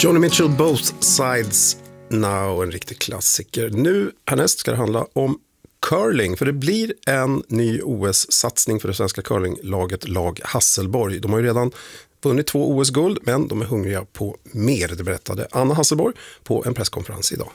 Johnny Mitchell, Both Sides Now, en riktig klassiker. Nu härnäst ska det handla om curling, för det blir en ny OS-satsning för det svenska curlinglaget Lag Hasselborg. De har ju redan vunnit 2 OS-guld, men de är hungriga på mer, det berättade Anna Hasselborg på en presskonferens idag.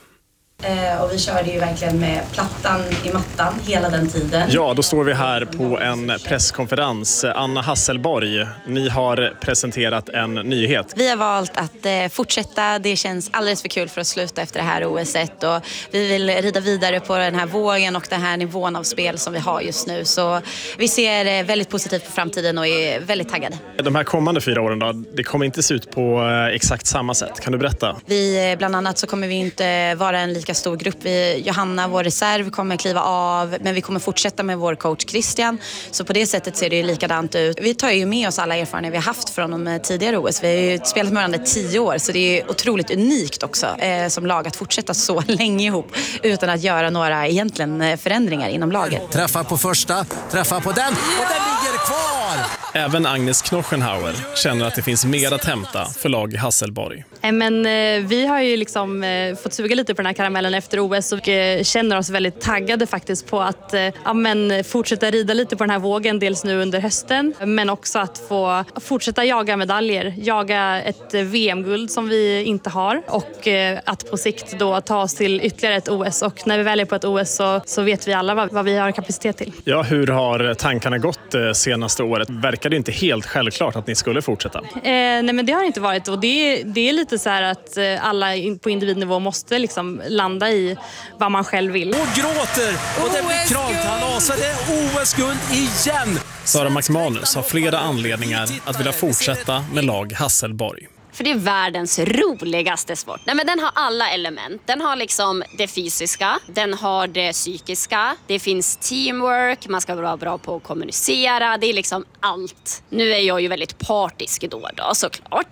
Och vi körde ju verkligen med plattan i mattan hela den tiden. Ja, då står vi här på en presskonferens. Anna Hasselborg, ni har presenterat en nyhet. Vi har valt att fortsätta. Det känns alldeles för kul för att sluta efter det här OS-et. Och vi vill rida vidare på den här vågen och den här nivån av spel som vi har just nu. Så vi ser väldigt positivt på framtiden och är väldigt taggade. De här kommande 4 åren då, det kommer inte se ut på exakt samma sätt. Kan du berätta? Bland annat så kommer vi inte vara en lika stor grupp. Johanna, vår reserv, kommer kliva av, men vi kommer fortsätta med vår coach Christian. Så på det sättet ser det ju likadant ut. Vi tar ju med oss alla erfarenheter vi har haft från de tidigare OS. Vi har ju spelat med varandra 10 år, så det är ju otroligt unikt också som lag att fortsätta så länge ihop utan att göra några egentligen förändringar inom laget. Träffar på första, träffar på den och den ligger kvar! Även Agnes Knochenhauer känner att det finns mer att hämta för Lag Hasselborg. Men vi har ju liksom fått suga lite på den här karamellen efter OS och känner oss väldigt taggade faktiskt på att fortsätta rida lite på den här vågen, dels nu under hösten, men också att få fortsätta jaga medaljer, jaga ett VM-guld som vi inte har och att på sikt då ta oss till ytterligare ett OS, och när vi väl är på ett OS så vet vi alla vad vi har kapacitet till. Ja, hur har tankarna gått senaste året? Verkar det inte helt självklart att ni skulle fortsätta? Nej, men det har inte varit, och det är lite så här att alla på individnivå måste liksom landa i vad man själv vill. Och gråter och det blir kramkalas, det är OS-guld igen! Sara McManus har flera anledningar att vilja fortsätta med Lag Hasselborg. För det är världens roligaste sport. Nej, men den har alla element. Den har liksom det fysiska, den har det psykiska. Det finns teamwork, man ska vara bra på att kommunicera. Det är liksom allt. Nu är jag ju väldigt partisk då såklart.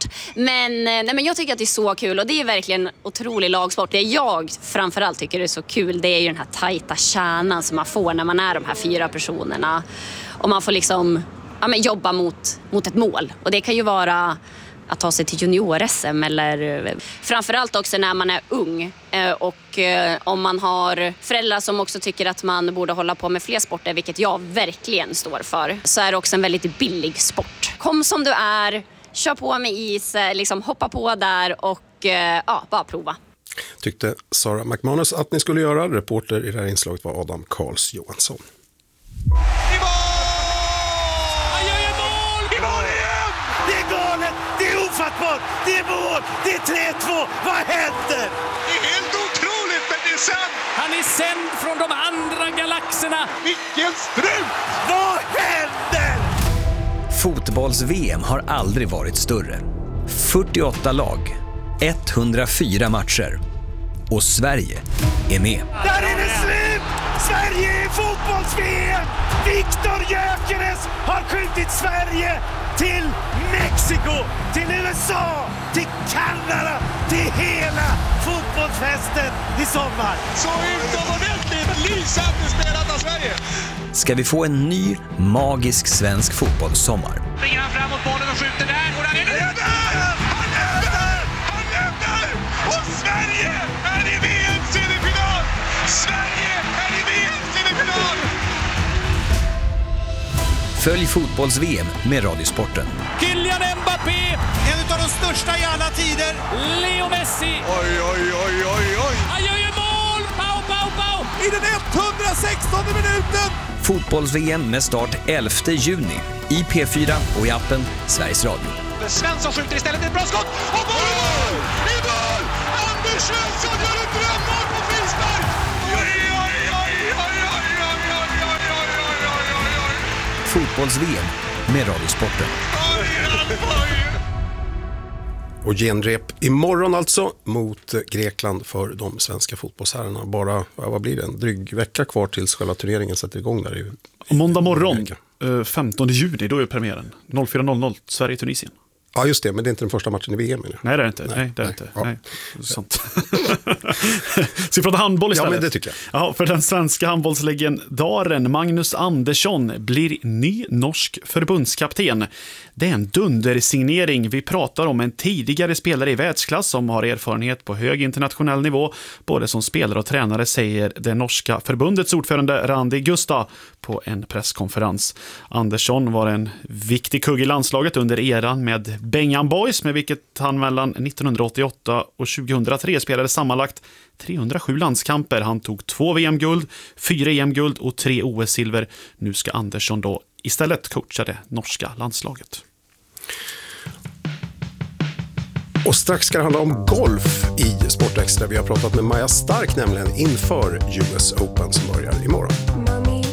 Men jag tycker att det är så kul, och det är verkligen otrolig lagsport. Det jag framförallt tycker är så kul, det är ju den här tajta kärnan som man får när man är de här 4 personerna. Och man får liksom jobba mot ett mål. Och det kan ju vara att ta sig till junior-SM, eller framförallt också när man är ung och om man har föräldrar som också tycker att man borde hålla på med fler sporter, vilket jag verkligen står för, så är det också en väldigt billig sport. Kom som du är, kör på med is, liksom hoppa på där och bara prova. Tyckte Sara McManus att ni skulle göra. Reporter i det här inslaget var Adam Karls Johansson. Det är mål! Det är 3-2! Vad händer? Det är helt otroligt, men det är sant! Han är sänd från de andra galaxerna! Vilken strut! Vad händer? Fotbolls-VM har aldrig varit större. 48 lag, 104 matcher. Och Sverige är med. Där är det slut! Sverige är fotbolls-VM! Viktor Gyökeres har skjutit Sverige till Mexiko, till USA, till Kanada, till hela fotbollsfesten i sommar. Så utomordentligt lysande spelat av Sverige. Ska vi få en ny magisk svensk fotbollssommar? Springer han framåt bollen och skjuter där. Och han är där! Han är där! Han är där! Och Sverige är i VM-semifinal! Sverige är i VM-semifinal! Följ fotbolls-VM med Radiosporten. Kylian Mbappé! En av de största i alla tider! Leo Messi! Oj, oj, oj, oj, oj! Han gör ju mål! Pau, pau, pau! I den 116:e minuten! Fotbolls-VM med start 11 juni i P4 och i appen Sveriges Radio. Svensson skjuter istället ett bra skott! Och mål! I mål! Anders Svensson gör ett drömmål på frispark! Fotbolls-VM med Radiosporten. Och genrep imorgon alltså mot Grekland för de svenska fotbollsherrarna. Bara, vad blir det? En dryg vecka kvar tills själva turneringen sätter igång där. Måndag morgon, 15 juni, då är premiären. 04.00, Sverige-Tunisien. Ja, just det, men det är inte den första matchen i VM. Eller? Nej, det är det inte. Nej, det är det inte. Ja. Nej. Sånt. Så vi pratar handboll istället. Ja, men det tycker jag. Ja, för den svenska handbollslegendaren Magnus Andersson blir ny norsk förbundskapten. Det är en dundersignering. Vi pratar om en tidigare spelare i världsklass som har erfarenhet på hög internationell nivå, både som spelare och tränare, säger det norska förbundets ordförande Randi Gusta på en presskonferens. Andersson var en viktig kugg i landslaget under eran med Bengan Boys, med vilket han mellan 1988 och 2003 spelade sammanlagt 307 landskamper. Han tog 2 VM-guld, 4 EM-guld och 3 OS-silver. Nu ska Andersson då istället coacha det norska landslaget. Och strax ska det handla om golf i Sportextra. Vi har pratat med Maja Stark nämligen inför US Open som börjar imorgon.